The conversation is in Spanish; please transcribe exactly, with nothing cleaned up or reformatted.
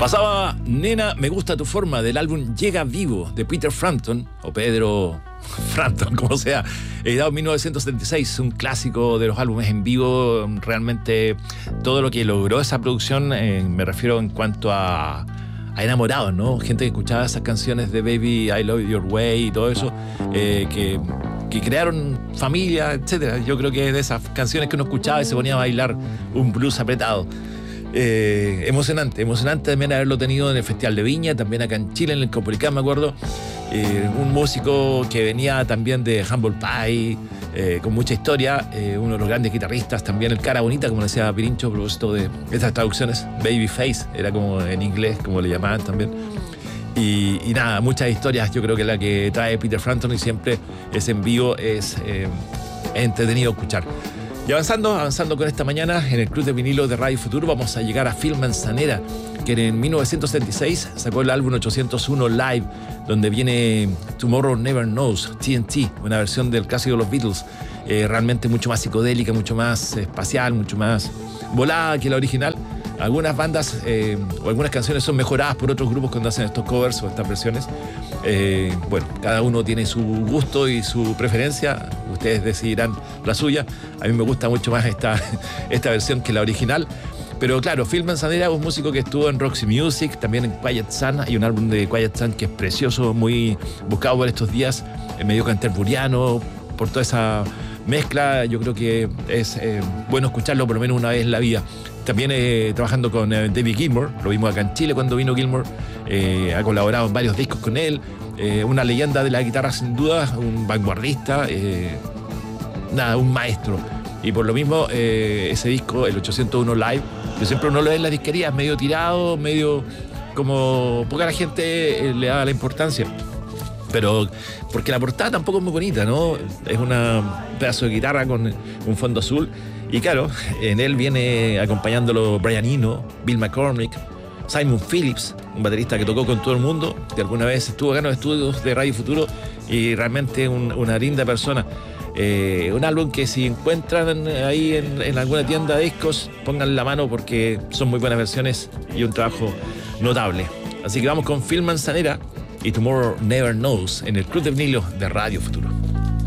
Pasaba Nena, me gusta tu forma, del álbum Llega Vivo, de Peter Frampton, o Pedro Frampton, como sea, editado en mil novecientos setenta y seis, un clásico de los álbumes en vivo. Realmente todo lo que logró esa producción, eh, me refiero en cuanto a, a enamorados, ¿no? Gente que escuchaba esas canciones de Baby, I Love Your Way y todo eso, eh, que, que crearon familia, etcétera. Yo creo que de esas canciones que uno escuchaba y se ponía a bailar un blues apretado. Eh, emocionante, emocionante también haberlo tenido en el Festival de Viña, también acá en Chile, en el Caupolicán, me acuerdo. Eh, un músico que venía también de Humble Pie, eh, con mucha historia, eh, uno de los grandes guitarristas, también el cara bonita, como le decía Pirincho, a propósito de estas traducciones, Babyface, era como en inglés, como le llamaban también. Y, y nada, muchas historias, yo creo que la que trae Peter Frampton, y siempre es en vivo, es eh, entretenido escuchar. Y avanzando, avanzando con esta mañana, en el Club de Vinilo de Radio Futuro vamos a llegar a Phil Manzanera, que en mil novecientos setenta y seis sacó el álbum ochocientos uno Live, donde viene Tomorrow Never Knows, T N T, una versión del clásico de los Beatles, eh, realmente mucho más psicodélica, mucho más espacial, mucho más volada que la original. Algunas bandas eh, o algunas canciones son mejoradas por otros grupos cuando hacen estos covers o estas versiones. Eh, bueno, cada uno tiene su gusto y su preferencia. Ustedes decidirán la suya. A mí me gusta mucho más esta, esta versión que la original. Pero claro, Phil Manzanera es un músico que estuvo en Roxy Music, también en Quiet Sun. Hay un álbum de Quiet Sun que es precioso, muy buscado por estos días, en medio canterburiano, por toda esa mezcla. Yo creo que es eh, bueno escucharlo por lo menos una vez en la vida. También eh, trabajando con eh, David Gilmour, lo vimos acá en Chile cuando vino Gilmour, eh, ha colaborado en varios discos con él, eh, una leyenda de la guitarra sin duda, un vanguardista, eh, nada, un maestro. Y por lo mismo, eh, ese disco, el ochocientos uno Live, yo siempre uno lo ve en las disquerías, medio tirado, medio como poca la gente eh, le da la importancia. Pero porque la portada tampoco es muy bonita, ¿no? Es una, un pedazo de guitarra con un fondo azul. Y claro, en él viene acompañándolo Brian Eno, Bill McCormick, Simon Phillips, un baterista que tocó con todo el mundo, que alguna vez estuvo acá en los estudios de Radio Futuro, y realmente un, una linda persona. Eh, un álbum que si encuentran ahí en, en alguna tienda de discos, pongan la mano porque son muy buenas versiones y un trabajo notable. Así que vamos con Phil Manzanera y Tomorrow Never Knows en el Club de Vinilo de Radio Futuro.